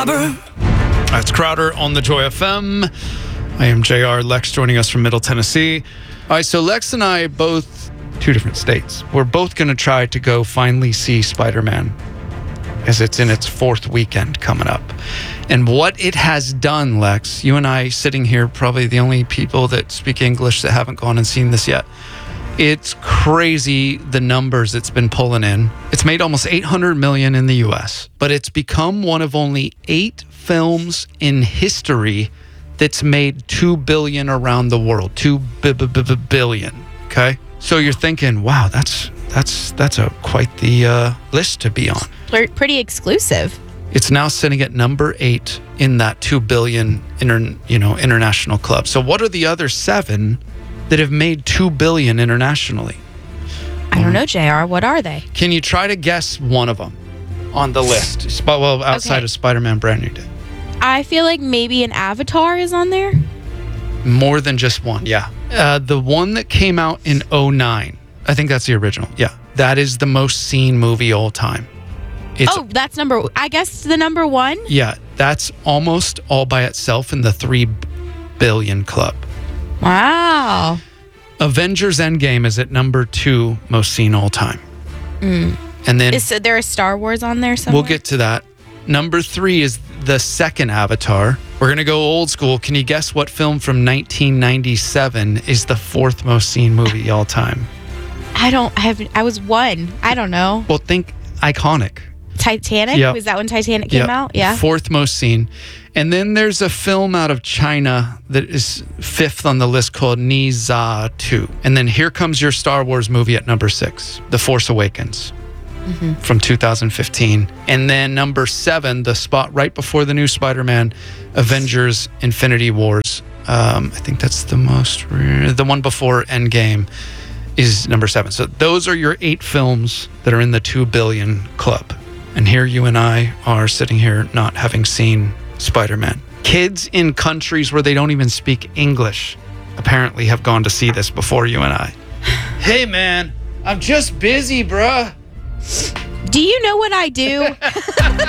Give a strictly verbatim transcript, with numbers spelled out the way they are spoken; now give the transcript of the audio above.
Barber. That's Crowder on the Joy F M. I am J R. Lex joining us from Middle Tennessee. All right, so Lex and I both, two different states. We're both going to try to go finally see Spider-Man as it's in its fourth weekend coming up. And what it has done, Lex, you and I sitting here, probably the only people that speak English that haven't gone and seen this yet. It's crazy the numbers it's been pulling in. It's made almost eight hundred million in the U S, but it's become one of only eight films in history that's made two billion around the world. two billion. Okay? So you're thinking, wow, that's that's that's a quite the uh, list to be on. Pretty exclusive. It's now sitting at number eight in that two billion inter, you know, international club. So what are the other seven that have made two billion internationally? I don't know, J R. What are they? Can you try to guess one of them on the list? Sp- Well, outside Okay. of Spider-Man Brand New Day. I feel like maybe an Avatar is on there. More than just one, yeah. Uh, the one that came out in oh nine, I think that's the original. Yeah, that is the most seen movie all time. It's, Oh, that's number, I guess the number one? Yeah, that's almost all by itself in the three billion club. Wow. Avengers Endgame is at number two most seen all time. Mm. And then Is there a Star Wars on there somewhere? we'll get to that. Number three is the second Avatar. We're going to go old school. Can you guess what film from nineteen ninety-seven is the fourth most seen movie all time? I don't, I haven't, I was one. I don't know. Well, think iconic. Titanic? Yep. Was that when Titanic came Yep. out? Yeah. Fourth most seen. And then there's a film out of China that is fifth on the list called Ni Za two. And then here comes your Star Wars movie at number six, The Force Awakens Mm-hmm. from two thousand fifteen. And then number seven, the spot right before the new Spider-Man, Avengers Infinity Wars. Um, I think that's the most, rare, the one before Endgame is number seven. So those are your eight films that are in the two billion club. And here you and I are sitting here not having seen Spider-Man. Kids in countries where they don't even speak English apparently have gone to see this before you and I. Hey, man, I'm just busy, bruh. Do you know what I do?